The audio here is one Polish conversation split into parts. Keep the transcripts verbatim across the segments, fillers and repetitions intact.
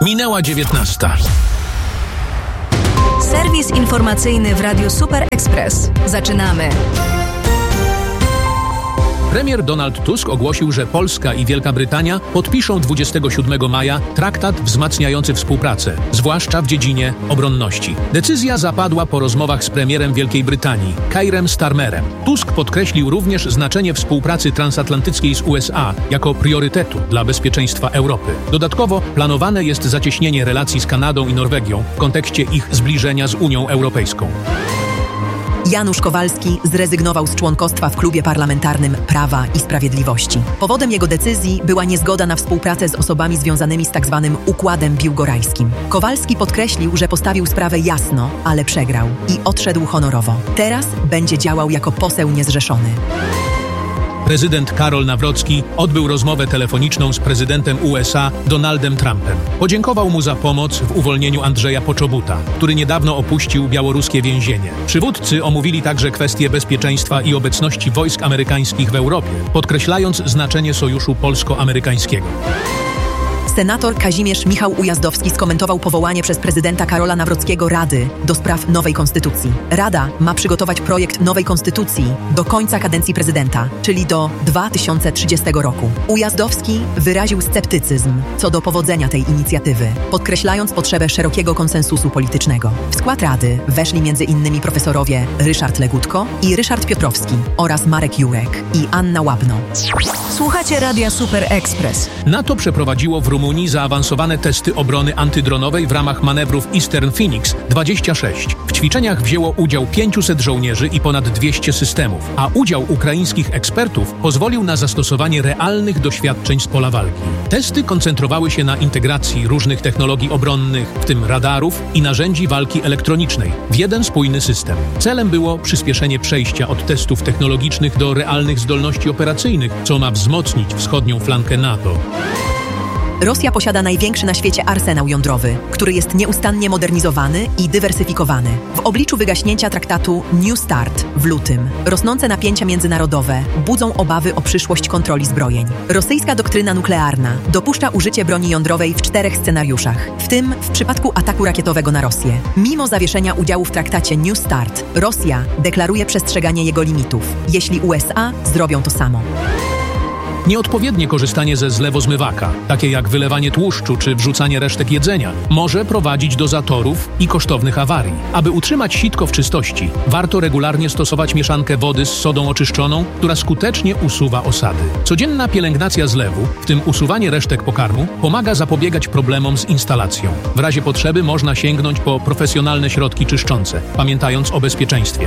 Minęła dziewiętnasta. Serwis informacyjny w Radiu Super Express. Zaczynamy. Premier Donald Tusk ogłosił, że Polska i Wielka Brytania podpiszą dwudziestego siódmego maja traktat wzmacniający współpracę, zwłaszcza w dziedzinie obronności. Decyzja zapadła po rozmowach z premierem Wielkiej Brytanii, Keirem Starmerem. Tusk podkreślił również znaczenie współpracy transatlantyckiej z U S A jako priorytetu dla bezpieczeństwa Europy. Dodatkowo planowane jest zacieśnienie relacji z Kanadą i Norwegią w kontekście ich zbliżenia z Unią Europejską. Janusz Kowalski zrezygnował z członkostwa w klubie parlamentarnym Prawa i Sprawiedliwości. Powodem jego decyzji była niezgoda na współpracę z osobami związanymi z tzw. Układem Biłgorajskim. Kowalski podkreślił, że postawił sprawę jasno, ale przegrał i odszedł honorowo. Teraz będzie działał jako poseł niezrzeszony. Prezydent Karol Nawrocki odbył rozmowę telefoniczną z prezydentem U S A Donaldem Trumpem. Podziękował mu za pomoc w uwolnieniu Andrzeja Poczobuta, który niedawno opuścił białoruskie więzienie. Przywódcy omówili także kwestie bezpieczeństwa i obecności wojsk amerykańskich w Europie, podkreślając znaczenie sojuszu polsko-amerykańskiego. Senator Kazimierz Michał Ujazdowski skomentował powołanie przez prezydenta Karola Nawrockiego Rady do spraw nowej konstytucji. Rada ma przygotować projekt nowej konstytucji do końca kadencji prezydenta, czyli do dwa tysiące trzydziestego roku. Ujazdowski wyraził sceptycyzm co do powodzenia tej inicjatywy, podkreślając potrzebę szerokiego konsensusu politycznego. W skład Rady weszli między innymi profesorowie Ryszard Legutko i Ryszard Piotrowski oraz Marek Jurek i Anna Łabno. Słuchacie Radia Super Express. NATO przeprowadziło w Rumunii zaawansowane testy obrony antydronowej w ramach manewrów Eastern Phoenix dwadzieścia sześć. W ćwiczeniach wzięło udział pięciuset żołnierzy i ponad dwieście systemów, a udział ukraińskich ekspertów pozwolił na zastosowanie realnych doświadczeń z pola walki. Testy koncentrowały się na integracji różnych technologii obronnych, w tym radarów i narzędzi walki elektronicznej, w jeden spójny system. Celem było przyspieszenie przejścia od testów technologicznych do realnych zdolności operacyjnych, co ma wzmocnić wschodnią flankę NATO. Rosja posiada największy na świecie arsenał jądrowy, który jest nieustannie modernizowany i dywersyfikowany. W obliczu wygaśnięcia traktatu New START w lutym rosnące napięcia międzynarodowe budzą obawy o przyszłość kontroli zbrojeń. Rosyjska doktryna nuklearna dopuszcza użycie broni jądrowej w czterech scenariuszach, w tym w przypadku ataku rakietowego na Rosję. Mimo zawieszenia udziału w traktacie New START, Rosja deklaruje przestrzeganie jego limitów, jeśli U S A zrobią to samo. Nieodpowiednie korzystanie ze zlewozmywaka, takie jak wylewanie tłuszczu czy wrzucanie resztek jedzenia, może prowadzić do zatorów i kosztownych awarii. Aby utrzymać sitko w czystości, warto regularnie stosować mieszankę wody z sodą oczyszczoną, która skutecznie usuwa osady. Codzienna pielęgnacja zlewu, w tym usuwanie resztek pokarmu, pomaga zapobiegać problemom z instalacją. W razie potrzeby można sięgnąć po profesjonalne środki czyszczące, pamiętając o bezpieczeństwie.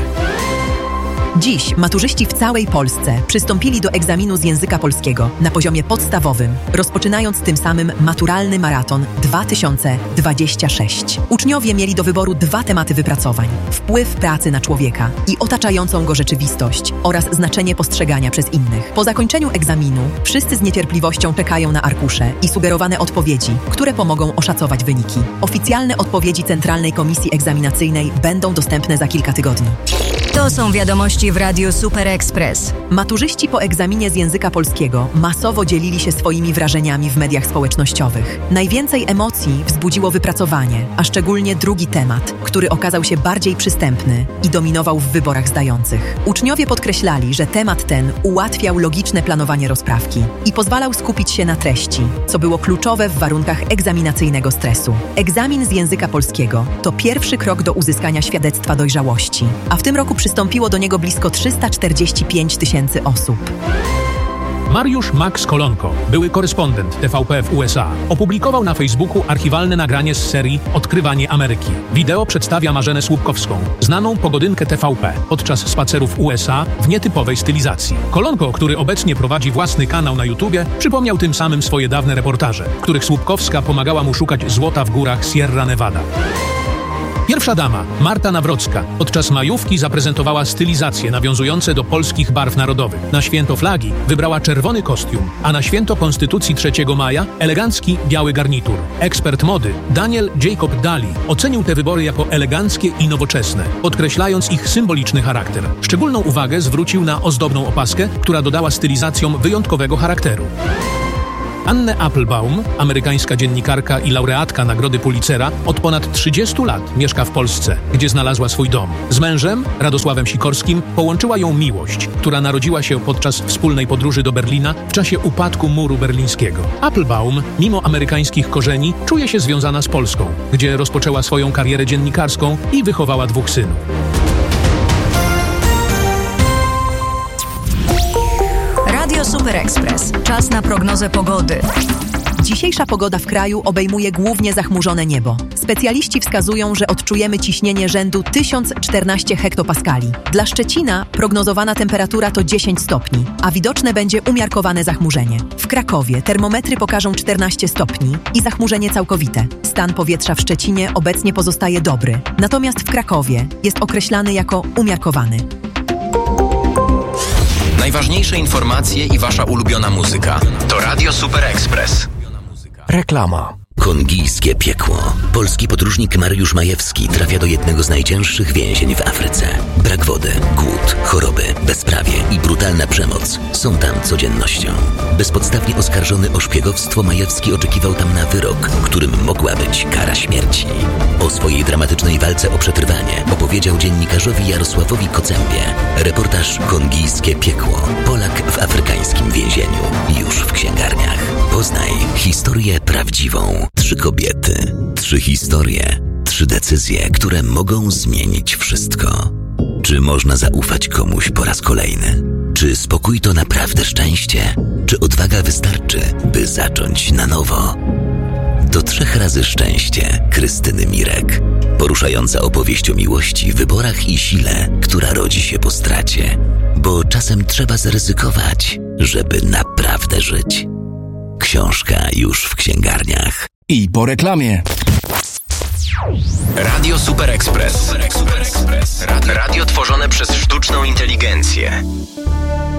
Dziś maturzyści w całej Polsce przystąpili do egzaminu z języka polskiego na poziomie podstawowym, rozpoczynając tym samym maturalny maraton dwa tysiące dwudziesty szósty. Uczniowie mieli do wyboru dwa tematy wypracowań: wpływ pracy na człowieka i otaczającą go rzeczywistość oraz znaczenie postrzegania przez innych. Po zakończeniu egzaminu wszyscy z niecierpliwością czekają na arkusze i sugerowane odpowiedzi, które pomogą oszacować wyniki. Oficjalne odpowiedzi Centralnej Komisji Egzaminacyjnej będą dostępne za kilka tygodni. To są wiadomości w Radiu Super Express. Maturzyści po egzaminie z języka polskiego masowo dzielili się swoimi wrażeniami w mediach społecznościowych. Najwięcej emocji wzbudziło wypracowanie, a szczególnie drugi temat, który okazał się bardziej przystępny i dominował w wyborach zdających. Uczniowie podkreślali, że temat ten ułatwiał logiczne planowanie rozprawki i pozwalał skupić się na treści, co było kluczowe w warunkach egzaminacyjnego stresu. Egzamin z języka polskiego to pierwszy krok do uzyskania świadectwa dojrzałości, a w tym roku przystąpiło do niego blisko trzysta czterdzieści pięć tysięcy osób. Mariusz Max Kolonko, były korespondent T V P w U S A, opublikował na Facebooku archiwalne nagranie z serii Odkrywanie Ameryki. Wideo przedstawia Marzenę Słupkowską, znaną pogodynkę T V P, podczas spacerów w U S A w nietypowej stylizacji. Kolonko, który obecnie prowadzi własny kanał na YouTubie, przypomniał tym samym swoje dawne reportaże, w których Słupkowska pomagała mu szukać złota w górach Sierra Nevada. Pierwsza dama, Marta Nawrocka, podczas majówki zaprezentowała stylizacje nawiązujące do polskich barw narodowych. Na święto flagi wybrała czerwony kostium, a na święto Konstytucji trzeciego maja elegancki biały garnitur. Ekspert mody Daniel Jacob Daly ocenił te wybory jako eleganckie i nowoczesne, podkreślając ich symboliczny charakter. Szczególną uwagę zwrócił na ozdobną opaskę, która dodała stylizacjom wyjątkowego charakteru. Annę Applebaum, amerykańska dziennikarka i laureatka Nagrody Pulitzera, od ponad trzydziestu lat mieszka w Polsce, gdzie znalazła swój dom. Z mężem, Radosławem Sikorskim, połączyła ją miłość, która narodziła się podczas wspólnej podróży do Berlina w czasie upadku muru berlińskiego. Applebaum, mimo amerykańskich korzeni, czuje się związana z Polską, gdzie rozpoczęła swoją karierę dziennikarską i wychowała dwóch synów. Radio Super Express. Czas na prognozę pogody. Dzisiejsza pogoda w kraju obejmuje głównie zachmurzone niebo. Specjaliści wskazują, że odczujemy ciśnienie rzędu tysiąc czternaście hektopaskali. Dla Szczecina prognozowana temperatura to dziesięć stopni, a widoczne będzie umiarkowane zachmurzenie. W Krakowie termometry pokażą czternaście stopni i zachmurzenie całkowite. Stan powietrza w Szczecinie obecnie pozostaje dobry, natomiast w Krakowie jest określany jako umiarkowany. Najważniejsze informacje i wasza ulubiona muzyka to Radio Super Express. Reklama. Kongijskie piekło. Polski podróżnik Mariusz Majewski trafia do jednego z najcięższych więzień w Afryce. Brak wody, głód, choroby, bezprawie i brutalna przemoc są tam codziennością. Bezpodstawnie oskarżony o szpiegowstwo, Majewski oczekiwał tam na wyrok, którym mogła być kara śmierci. O swojej dramatycznej walce o przetrwanie opowiedział dziennikarzowi Jarosławowi Kocembie. Reportaż Kongijskie piekło. Polak w afrykańskim więzieniu. Już w księgarniach. Poznaj historię prawdziwą. Trzy kobiety, trzy historie, trzy decyzje, które mogą zmienić wszystko. Czy można zaufać komuś po raz kolejny? Czy spokój to naprawdę szczęście? Czy odwaga wystarczy, by zacząć na nowo? Do trzech razy szczęście Krystyny Mirek. Poruszająca opowieść o miłości, wyborach i sile, która rodzi się po stracie. Bo czasem trzeba zaryzykować, żeby naprawdę żyć. Książka już w księgarniach. I po reklamie. Radio Super Express. Radio tworzone przez sztuczną inteligencję.